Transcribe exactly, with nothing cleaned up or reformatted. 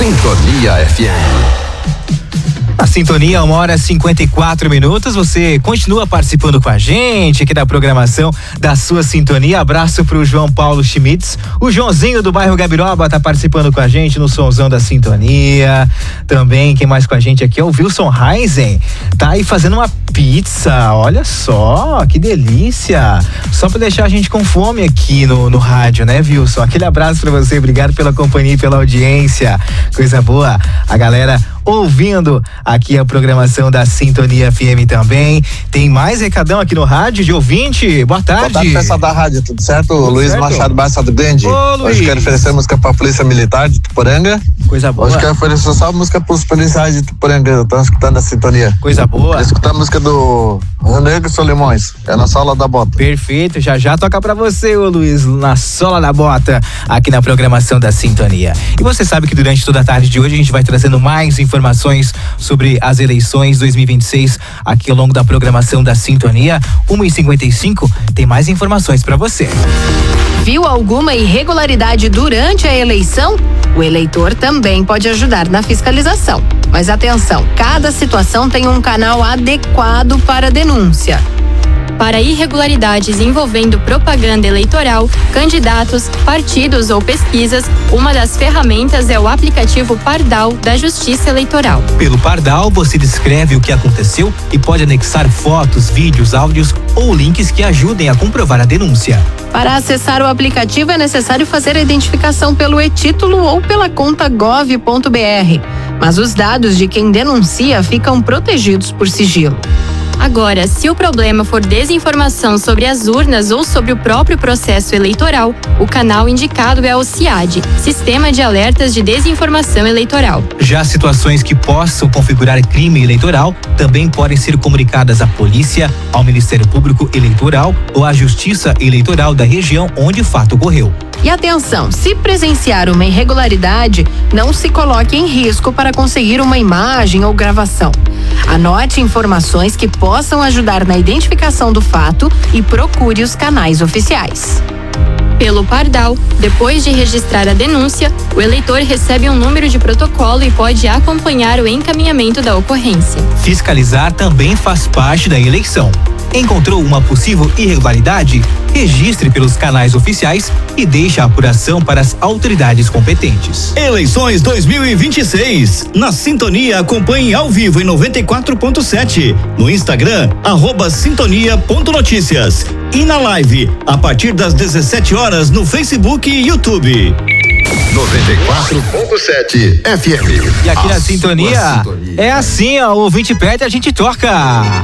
Sintonia F M. A Sintonia, uma hora e cinquenta e quatro minutos. Você continua participando com a gente aqui da programação da sua Sintonia. Abraço pro João Paulo Schmitz. O Joãozinho do bairro Gabiroba tá participando com a gente no Sonzão da Sintonia. Também, quem mais com a gente aqui é o Wilson Heisen. Tá aí fazendo uma pizza. Olha só, que delícia. Só pra deixar a gente com fome aqui no, no rádio, né, Wilson? Aquele abraço pra você. Obrigado pela companhia e pela audiência. Coisa boa. A galera ouvindo aqui a programação da Sintonia F M também. Tem mais recadão aqui no rádio de ouvinte. Boa tarde. Boa tarde, pessoal da rádio, tudo certo? Tudo Luiz certo? Machado Baixado Grande. Ô, Luiz. Hoje quero oferecer música pra Polícia Militar de Tuporanga. Coisa boa. Hoje quero oferecer só música pros policiais de Tuporanga, estão escutando a Sintonia. Coisa boa. Quero escutar a música do Negro Solimões, é na Sola da Bota. Perfeito, já já toca pra você, ô Luiz, na Sola da Bota, aqui na programação da Sintonia. E você sabe que durante toda a tarde de hoje a gente vai trazendo mais informações sobre as eleições dois mil e vinte e seis aqui ao longo da programação da Sintonia. uma e cinquenta e cinco tem mais informações pra você. Viu alguma irregularidade durante a eleição? O eleitor também pode ajudar na fiscalização. Mas atenção, cada situação tem um canal adequado para denúncia. Para irregularidades envolvendo propaganda eleitoral, candidatos, partidos ou pesquisas, uma das ferramentas é o aplicativo Pardal da Justiça Eleitoral. Pelo Pardal, você descreve o que aconteceu e pode anexar fotos, vídeos, áudios ou links que ajudem a comprovar a denúncia. Para acessar o aplicativo é necessário fazer a identificação pelo e-título ou pela conta gov ponto br. Mas os dados de quem denuncia ficam protegidos por sigilo. Agora, se o problema for desinformação sobre as urnas ou sobre o próprio processo eleitoral, o canal indicado é o SIAD, Sistema de Alertas de Desinformação Eleitoral. Já situações que possam configurar crime eleitoral também podem ser comunicadas à polícia, ao Ministério Público Eleitoral ou à Justiça Eleitoral da região onde o fato ocorreu. E atenção, se presenciar uma irregularidade, não se coloque em risco para conseguir uma imagem ou gravação. Anote informações que possam ajudar na identificação do fato e procure os canais oficiais. Pelo Pardal, depois de registrar a denúncia, o eleitor recebe um número de protocolo e pode acompanhar o encaminhamento da ocorrência. Fiscalizar também faz parte da eleição. Encontrou uma possível irregularidade? Registre pelos canais oficiais e deixe a apuração para as autoridades competentes. Eleições dois mil e vinte e seis. Na Sintonia, acompanhe ao vivo em noventa e quatro ponto sete. No Instagram, arroba sintonia ponto notícias. E na live, a partir das dezessete horas no Facebook e YouTube. noventa e quatro ponto sete F M. E aqui na Sintonia, Sintonia é assim, ó, o ouvinte pede, a gente toca.